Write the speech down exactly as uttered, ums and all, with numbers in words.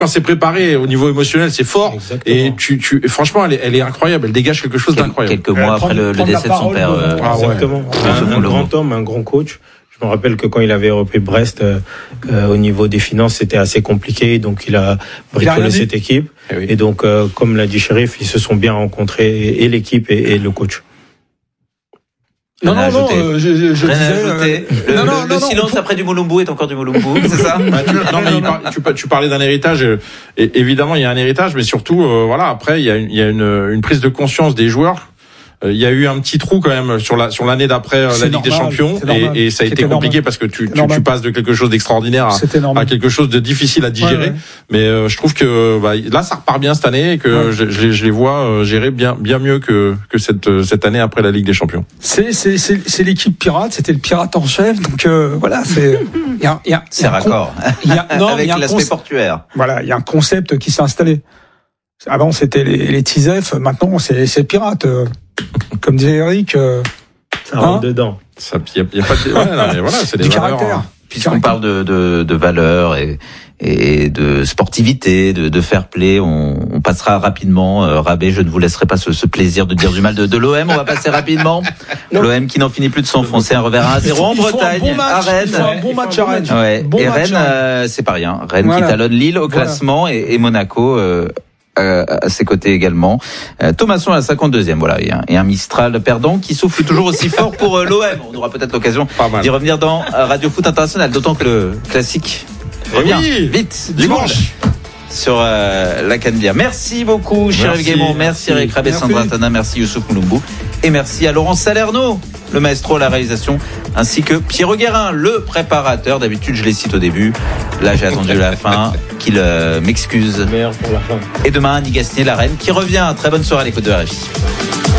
quand c'est préparé au niveau émotionnel, c'est fort. Exactement. Et tu, tu, franchement, elle est, elle est incroyable. Elle dégage quelque chose Quel, d'incroyable. Quelques mois après le, le décès de son père. Euh, ah ouais. Exactement. Un, un grand homme, un grand coach. Je me rappelle que quand il avait repris Brest, euh, euh, au niveau des finances, c'était assez compliqué. Donc, il a bricolé il cette équipe. Eh oui. Et donc, euh, comme l'a dit Chérif, ils se sont bien rencontrés, et, et l'équipe et, et le coach. Non, non, non, euh, je, je, je Rien disais, à ajouter. Le, non, non, le, non, le non, silence pour... après du Mulumbu est encore du Mulumbu, c'est ça? Ouais, tu, non, mais il par, tu, tu parlais d'un héritage. Et évidemment, il y a un héritage, mais surtout, euh, voilà, après, il y a, une, il y a une, une prise de conscience des joueurs. Il y a eu un petit trou quand même sur la sur l'année d'après la Ligue normal, des Champions et, et ça a été compliqué normal. Parce que tu, tu, tu passes de quelque chose d'extraordinaire à, à quelque chose de difficile à digérer. Ouais, ouais. Mais euh, je trouve que bah, là ça repart bien cette année et que ouais. je, je, je les vois euh, gérer bien bien mieux que que cette cette année après la Ligue des Champions. C'est c'est c'est, c'est l'équipe pirate, c'était le pirate en chef, donc euh, voilà c'est il y a il y a c'est raccord con... avec l'aspect concept... portuaire. Voilà, il y a un concept qui s'est installé. Avant c'était les, les T I S F, maintenant c'est c'est le pirate. Comme disait Eric, euh, ça rentre hein dedans. Ça, y a, y a pas de, ouais, non, mais voilà, c'est des du valeurs. Caractère. Puisqu'on parle de, de, de valeurs et, et de sportivité, de, de fair play, on, on passera rapidement. Euh, Rabé, je ne vous laisserai pas ce, ce plaisir de dire du mal de, de l'O M. On va passer rapidement. L'O M qui n'en finit plus de s'enfoncer, un revers à un zéro en Bretagne, bon match, à Rennes. Un bon match à Rennes. Ouais. Bon et match Rennes, euh, c'est pas rien. Rennes voilà. qui talonne Lille au voilà. classement et, et Monaco. Euh, à ses côtés également. Euh, Thomasson à la cinquante-deuxième, voilà, et un, et un Mistral perdant qui souffle toujours aussi fort pour euh, l'O M. On aura peut-être l'occasion d'y revenir dans euh, Radio Foot International, d'autant que le classique revient oui, vite, dimanche, sur euh, la Canebière. Merci beaucoup, Chérif Guémon, merci Eric Rabé, Sandra Tana, merci Youssouf Mulumbu, et merci à Laurent Salerno, le maestro à la réalisation, ainsi que Pierre Guérin, le préparateur. D'habitude, je les cite au début. Là, j'ai attendu la fin, qu'il euh, m'excuse. Meilleur pour la fin. Et demain, Annie Gasnier, la reine, qui revient. Très bonne soirée à l'écoute de R F I.